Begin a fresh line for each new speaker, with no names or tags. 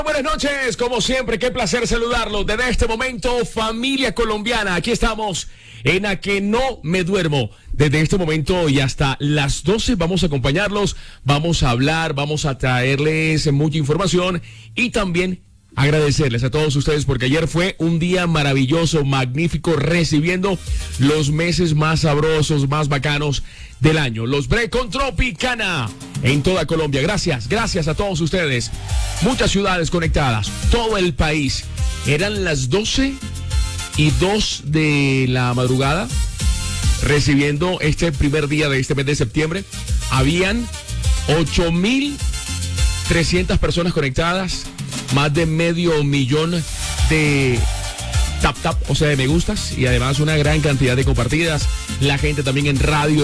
Buenas noches, como siempre, qué placer saludarlos. Desde este momento, familia colombiana, aquí estamos en A Que No Me Duermo. Desde este momento y hasta las 12 vamos a acompañarlos, vamos a hablar, vamos a traerles mucha información y también agradecerles a todos ustedes porque ayer fue un día maravilloso, magnífico, recibiendo los meses más sabrosos, más bacanos del año. Los Break con Tropicana en toda Colombia. Gracias a todos ustedes. Muchas ciudades conectadas, todo el país. Eran las 12:02 de la madrugada, recibiendo este primer día de este mes de septiembre. Habían 8.300 personas conectadas, más de 500,000 de tap, o sea, de me gustas, y además una gran cantidad de compartidas. La gente también en radio